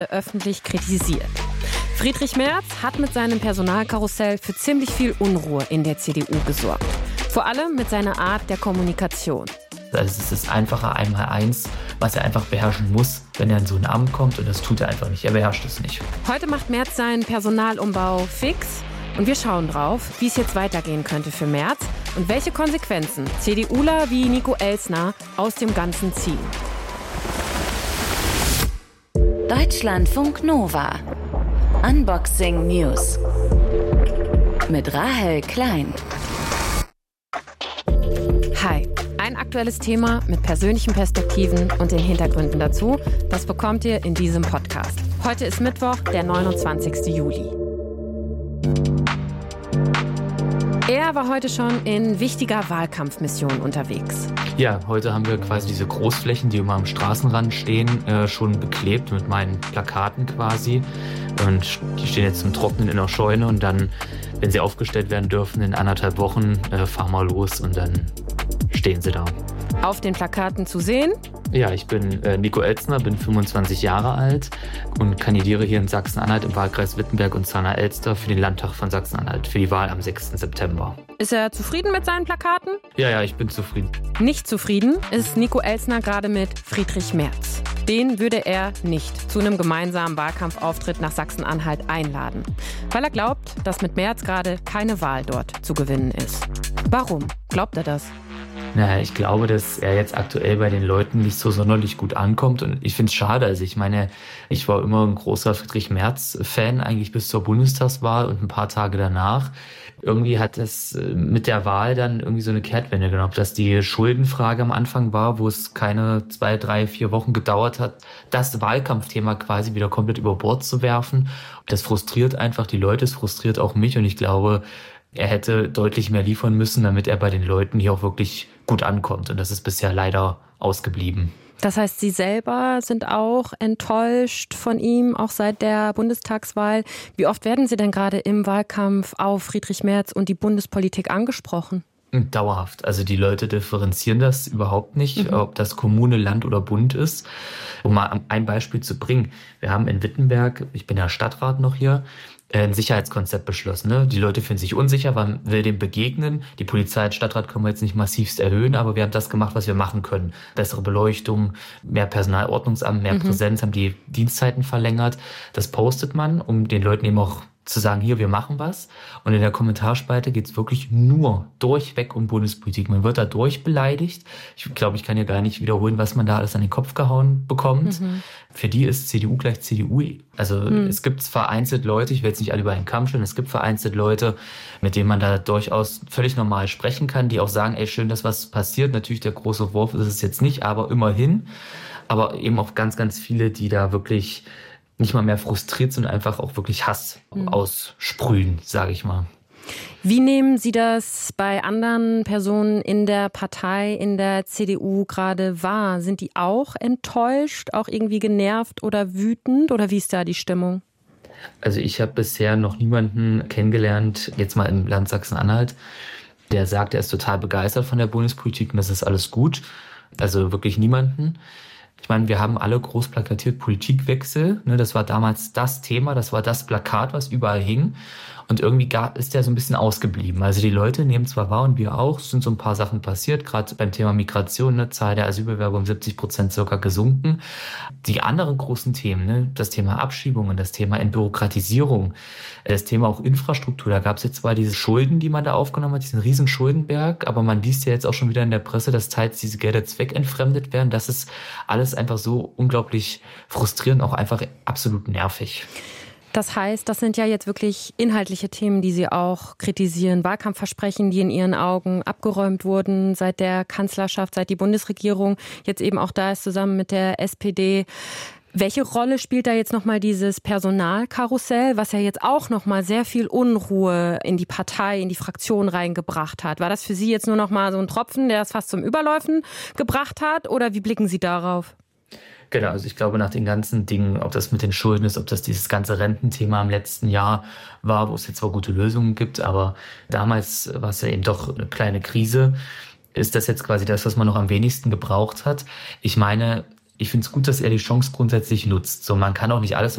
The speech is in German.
öffentlich kritisiert. Friedrich Merz hat mit seinem Personalkarussell für ziemlich viel Unruhe in der CDU gesorgt. Vor allem mit seiner Art der Kommunikation. Also es ist das einfache Einmaleins, was er einfach beherrschen muss, wenn er in so ein Amt kommt. Und das tut er einfach nicht. Er beherrscht es nicht. Heute macht Merz seinen Personalumbau fix. Und wir schauen drauf, wie es jetzt weitergehen könnte für Merz und welche Konsequenzen CDUler wie Nico Elsner aus dem Ganzen ziehen. Deutschlandfunk Nova. Unboxing News. Mit Rahel Klein. Hi. Ein aktuelles Thema mit persönlichen Perspektiven und den Hintergründen dazu, das bekommt ihr in diesem Podcast. Heute ist Mittwoch, der 29. Juli. Er war heute schon in wichtiger Wahlkampfmission unterwegs. Ja, heute haben wir quasi diese Großflächen, die immer am Straßenrand stehen, schon beklebt mit meinen Plakaten quasi. Und die stehen jetzt zum Trocknen in der Scheune und dann, wenn sie aufgestellt werden dürfen, in 1,5 Wochen fahren wir los und dann stehen sie da. Auf den Plakaten zu sehen? Ja, ich bin Nico Elsner, bin 25 Jahre alt und kandidiere hier in Sachsen-Anhalt im Wahlkreis Wittenberg und Zahner-Elster für den Landtag von Sachsen-Anhalt für die Wahl am 6. September. Ist er zufrieden mit seinen Plakaten? Ja, ich bin zufrieden. Nicht zufrieden ist Nico Elsner gerade mit Friedrich Merz. Den würde er nicht zu einem gemeinsamen Wahlkampfauftritt nach Sachsen-Anhalt einladen, weil er glaubt, dass mit Merz gerade keine Wahl dort zu gewinnen ist. Warum glaubt er das? Naja, ich glaube, dass er jetzt aktuell bei den Leuten nicht so sonderlich gut ankommt und ich finde es schade. Also ich meine, ich war immer ein großer Friedrich Merz-Fan eigentlich bis zur Bundestagswahl und ein paar Tage danach. Irgendwie hat es mit der Wahl dann irgendwie so eine Kehrtwende genommen, dass die Schuldenfrage am Anfang war, wo es keine 2, 3, 4 Wochen gedauert hat, das Wahlkampfthema quasi wieder komplett über Bord zu werfen. Das frustriert einfach die Leute, es frustriert auch mich und ich glaube, er hätte deutlich mehr liefern müssen, damit er bei den Leuten hier auch wirklich gut ankommt. Und das ist bisher leider ausgeblieben. Das heißt, Sie selber sind auch enttäuscht von ihm, auch seit der Bundestagswahl. Wie oft werden Sie denn gerade im Wahlkampf auf Friedrich Merz und die Bundespolitik angesprochen? Dauerhaft. Also die Leute differenzieren das überhaupt nicht, ob das Kommune, Land oder Bund ist. Um mal ein Beispiel zu bringen. Wir haben in Wittenberg, ich bin ja Stadtrat noch hier, ein Sicherheitskonzept beschlossen. Ne? Die Leute fühlen sich unsicher, man will dem begegnen. Die Polizei als Stadtrat können wir jetzt nicht massivst erhöhen, aber wir haben das gemacht, was wir machen können. Bessere Beleuchtung, mehr Personalordnungsamt, mehr Präsenz, haben die Dienstzeiten verlängert. Das postet man, um den Leuten eben auch zu sagen, hier, wir machen was. Und in der Kommentarspalte geht es wirklich nur durchweg um Bundespolitik. Man wird da durchbeleidigt. Ich glaube, ich kann ja gar nicht wiederholen, was man da alles an den Kopf gehauen bekommt. Für die ist CDU gleich CDU. Also es gibt vereinzelt Leute, ich will jetzt nicht alle über einen Kamm stellen, es gibt vereinzelt Leute, mit denen man da durchaus völlig normal sprechen kann, die auch sagen, ey, schön, dass was passiert. Natürlich der große Wurf ist es jetzt nicht, aber immerhin. Aber eben auch ganz, ganz viele, die da wirklich nicht mal mehr frustriert sind und einfach auch wirklich Hass aussprühen, sage ich mal. Wie nehmen Sie das bei anderen Personen in der Partei, in der CDU gerade wahr? Sind die auch enttäuscht, auch irgendwie genervt oder wütend? Oder wie ist da die Stimmung? Also ich habe bisher noch niemanden kennengelernt, jetzt mal im Land Sachsen-Anhalt, der sagt, er ist total begeistert von der Bundespolitik und das ist alles gut. Also wirklich niemanden. Ich meine, wir haben alle groß plakatiert Politikwechsel. Ne, das war damals das Thema, das war das Plakat, was überall hing. Und irgendwie ist der so ein bisschen ausgeblieben. Also die Leute nehmen zwar wahr und wir auch, es sind so ein paar Sachen passiert, gerade beim Thema Migration, ne, Zahl der Asylbewerber um 70% circa gesunken. Die anderen großen Themen, ne, das Thema Abschiebungen, das Thema Entbürokratisierung, das Thema auch Infrastruktur, da gab es jetzt zwar diese Schulden, die man da aufgenommen hat, diesen riesen Schuldenberg, aber man liest ja jetzt auch schon wieder in der Presse, dass teils diese Gelder zweckentfremdet werden. Das ist alles einfach so unglaublich frustrierend, auch einfach absolut nervig. Das heißt, das sind ja jetzt wirklich inhaltliche Themen, die Sie auch kritisieren. Wahlkampfversprechen, die in Ihren Augen abgeräumt wurden seit der Kanzlerschaft, seit die Bundesregierung jetzt eben auch da ist, zusammen mit der SPD. Welche Rolle spielt da jetzt nochmal dieses Personalkarussell, was ja jetzt auch nochmal sehr viel Unruhe in die Partei, in die Fraktion reingebracht hat? War das für Sie jetzt nur nochmal so ein Tropfen, der es fast zum Überläufen gebracht hat? Oder wie blicken Sie darauf? Genau, also ich glaube nach den ganzen Dingen, ob das mit den Schulden ist, ob das dieses ganze Rententhema im letzten Jahr war, wo es jetzt zwar gute Lösungen gibt, aber damals war es ja eben doch eine kleine Krise. Ist das jetzt quasi das, was man noch am wenigsten gebraucht hat? Ich meine, ich finde es gut, dass er die Chance grundsätzlich nutzt. So, man kann auch nicht alles,